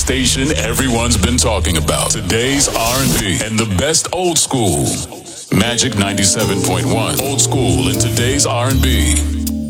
station everyone's been talking about. Today's R&B and the best old school. Magic 97.1. Old school in today's R&B.